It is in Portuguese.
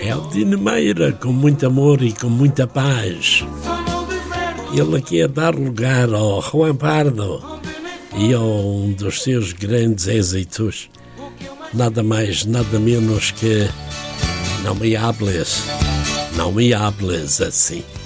É o Dino Meira, com muito amor e com muita paz. Ele aqui a dar lugar ao Juan Pardo e a um dos seus grandes êxitos, nada mais, nada menos que Não me hables assim.